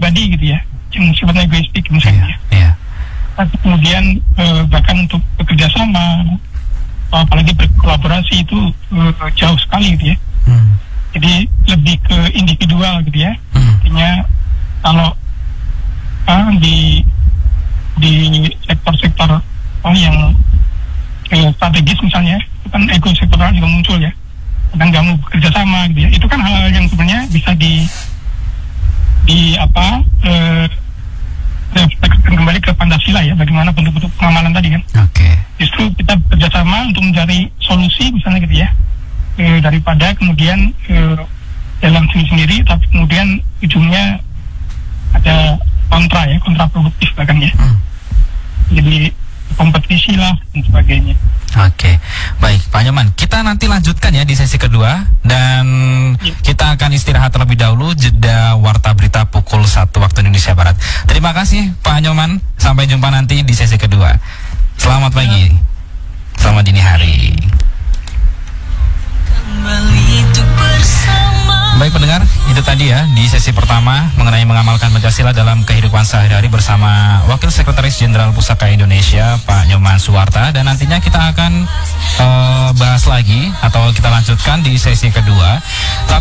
pribadi gitu ya, yang sifatnya egoistik misalnya. Tapi kemudian bahkan untuk bekerja sama, apalagi berkolaborasi itu jauh sekali gitu ya. Jadi lebih ke individual gitu ya. Artinya kalau di sektor-sektor yang strategis misalnya, itu kan ego sektoral juga muncul ya. Kadang nggak mau bekerja sama gitu ya. Itu kan hal-hal yang sebenarnya bisa refleksikan kembali ke Pancasila ya, bagaimana bentuk-bentuk pengamalan tadi kan. Justru kita bekerjasama untuk mencari solusi misalnya gitu ya, daripada kemudian dalam sendiri, tapi kemudian ujungnya ada kontraproduktif bahkan ya. Jadi kompetisi lah dan sebagainya. Baik Pak Nyoman, kita nanti lanjutkan ya di sesi kedua, dan kita akan istirahat terlebih dahulu, jeda warta berita pukul 1 waktu Indonesia Barat. Terima kasih Pak Nyoman, sampai jumpa nanti di sesi kedua. Selamat pagi, selamat dini hari. Baik pendengar, itu tadi ya di sesi pertama mengenai mengamalkan Pancasila dalam kehidupan sehari-hari bersama Wakil Sekretaris Jenderal Pusaka Indonesia Pak Nyoman Suwarta, dan nantinya kita akan bahas lagi atau kita lanjutkan di sesi kedua.